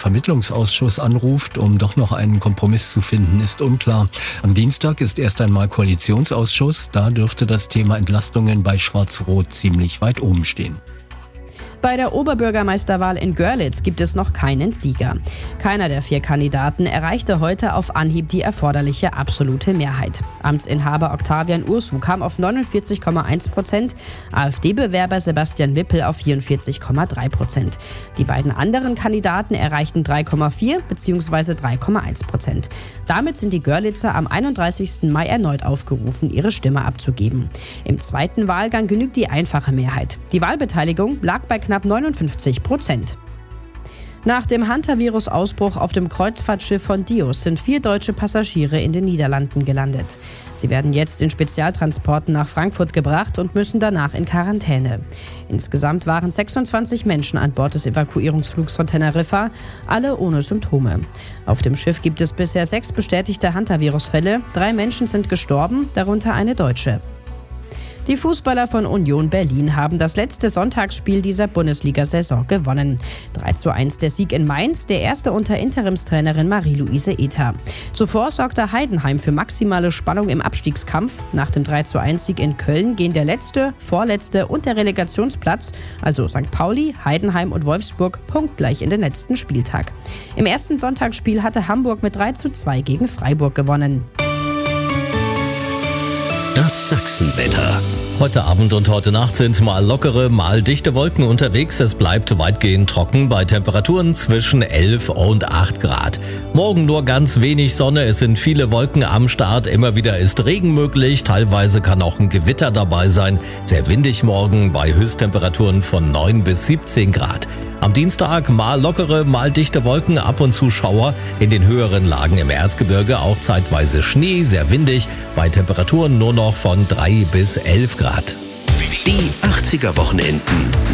Vermittlungsausschuss anruft, um doch noch einen Kompromiss zu finden, ist unklar. Am Dienstag ist erst einmal Koalitionsausschuss. Da dürfte das Thema Entlastungen bei Schwarz-Rot ziemlich weit oben stehen. Bei der Oberbürgermeisterwahl in Görlitz gibt es noch keinen Sieger. Keiner der 4 Kandidaten erreichte heute auf Anhieb die erforderliche absolute Mehrheit. Amtsinhaber Octavian Ursu kam auf 49,1%, AfD-Bewerber Sebastian Wippel auf 44,3%. Die beiden anderen Kandidaten erreichten 3,4 bzw. 3,1%. Damit sind die Görlitzer am 31. Mai erneut aufgerufen, ihre Stimme abzugeben. Im zweiten Wahlgang genügt die einfache Mehrheit. Die Wahlbeteiligung lag bei knapp 59%. Nach dem Hantavirus-Ausbruch auf dem Kreuzfahrtschiff von Dios sind 4 deutsche Passagiere in den Niederlanden gelandet. Sie werden jetzt in Spezialtransporten nach Frankfurt gebracht und müssen danach in Quarantäne. Insgesamt waren 26 Menschen an Bord des Evakuierungsflugs von Teneriffa, alle ohne Symptome. Auf dem Schiff gibt es bisher 6 bestätigte Hantavirus-Fälle, 3 Menschen sind gestorben, darunter eine Deutsche. Die Fußballer von Union Berlin haben das letzte Sonntagsspiel dieser Bundesliga-Saison gewonnen. 3:1 der Sieg in Mainz, der erste unter Interimstrainerin Marie-Louise Ether. Zuvor sorgte Heidenheim für maximale Spannung im Abstiegskampf. Nach dem 3:1 Sieg in Köln gehen der letzte, vorletzte und der Relegationsplatz, also St. Pauli, Heidenheim und Wolfsburg, punktgleich in den letzten Spieltag. Im ersten Sonntagsspiel hatte Hamburg mit 3:2 gegen Freiburg gewonnen. Das Sachsenwetter. Heute Abend und heute Nacht sind mal lockere, mal dichte Wolken unterwegs. Es bleibt weitgehend trocken bei Temperaturen zwischen 11 und 8 Grad. Morgen nur ganz wenig Sonne, es sind viele Wolken am Start. Immer wieder ist Regen möglich, teilweise kann auch ein Gewitter dabei sein. Sehr windig morgen bei Höchsttemperaturen von 9 bis 17 Grad. Am Dienstag mal lockere, mal dichte Wolken, ab und zu Schauer. In den höheren Lagen im Erzgebirge auch zeitweise Schnee, sehr windig. Bei Temperaturen nur noch von 3 bis 11 Grad. Die 80er Wochenenden.